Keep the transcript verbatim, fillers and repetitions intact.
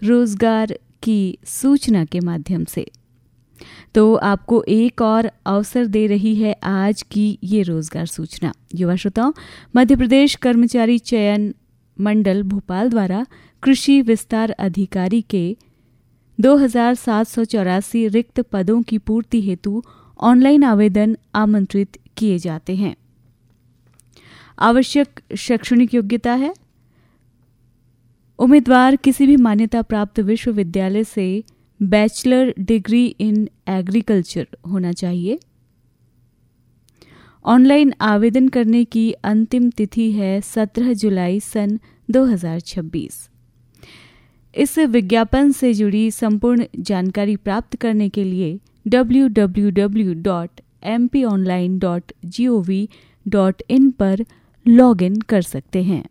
रोजगार की सूचना के माध्यम से। तो आपको एक और अवसर दे रही है आज की ये रोजगार सूचना। युवा श्रोताओं, मध्य प्रदेश कर्मचारी चयन मंडल भोपाल द्वारा कृषि विस्तार अधिकारी के दो हजार सात सौ चौरासी रिक्त पदों की पूर्ति हेतु ऑनलाइन आवेदन आमंत्रित किए जाते हैं। आवश्यक शैक्षणिक योग्यता है, उम्मीदवार किसी भी मान्यता प्राप्त विश्वविद्यालय से बैचलर डिग्री इन एग्रीकल्चर होना चाहिए। ऑनलाइन आवेदन करने की अंतिम तिथि है सत्रह जुलाई सन दो हजार छब्बीस। इस विज्ञापन से जुड़ी संपूर्ण जानकारी प्राप्त करने के लिए W W W dot M P online dot G O V dot in पर लॉगिन कर सकते हैं।